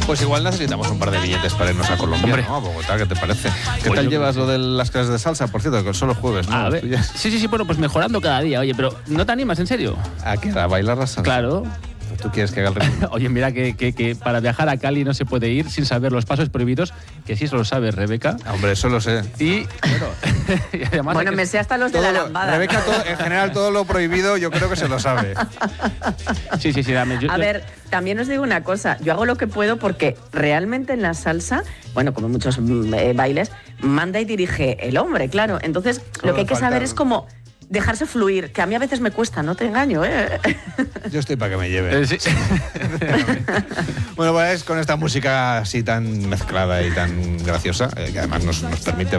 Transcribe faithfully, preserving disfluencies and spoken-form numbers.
Pues igual necesitamos un par de billetes para irnos a Colombia, Hombre. ¿no? A Bogotá, ¿qué te parece? ¿Qué Pues tal yo llevas creo lo de las clases de salsa? Por cierto, que solo jueves, ¿no? A Las ver. tuyas. Sí, sí, sí, bueno, pues mejorando cada día, oye, pero ¿no te animas, en serio? ¿A qué? ¿A bailar la salsa? Claro. ¿Tú quieres que haga el ritmo? Oye, mira que, que, que para viajar a Cali no se puede ir sin saber los pasos prohibidos, que sí eso lo sabe Rebeca. Hombre, eso lo sé. Y, bueno, y además... Bueno, que- me sé hasta los de Todo la lo- lambada. Rebeca, todo- en general, todo lo prohibido yo creo que se lo sabe. Sí, sí, sí, dame. Yo- A yo- ver, también os digo una cosa, yo hago lo que puedo porque realmente en la salsa, bueno, como en muchos mm, eh, bailes, manda y dirige el hombre, claro. Entonces, Solo lo que hay que falta- saber es como dejarse fluir, que a mí a veces me cuesta, no te engaño, ¿eh? Yo estoy para que me lleve. Eh, sí. Bueno, pues con esta música así tan mezclada y tan graciosa, eh, que además nos, nos permite